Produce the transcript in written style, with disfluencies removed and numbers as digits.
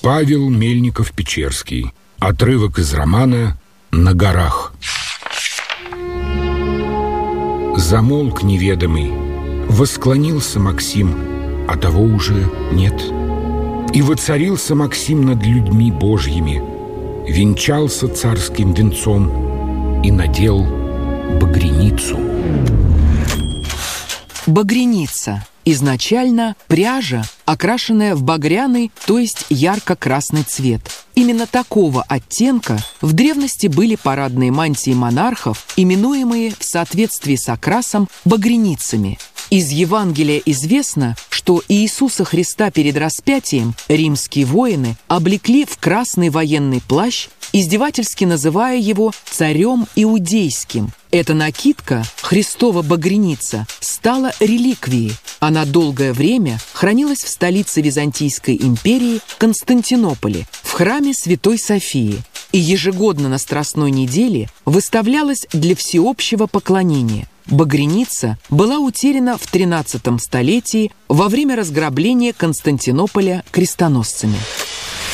Павел Мельников-Печерский. Отрывок из романа «На горах». Замолк неведомый, восклонился Максим, а того уже нет. И воцарился Максим над людьми божьими, венчался царским венцом и надел багряницу. Багряница. Изначально пряжа, окрашенная в багряный, то есть ярко-красный цвет. Именно такого оттенка в древности были парадные мантии монархов, именуемые в соответствии с окрасом багряницами. Из Евангелия известно, что Иисуса Христа перед распятием римские воины облекли в красный военный плащ, издевательски называя его царем иудейским. Эта накидка, Христова багряница, стала реликвией. Она долгое время хранилась в столице Византийской империи Константинополе, в храме Святой Софии, и ежегодно на Страстной неделе выставлялась для всеобщего поклонения. Багряница была утеряна в XIII столетии во время разграбления Константинополя крестоносцами.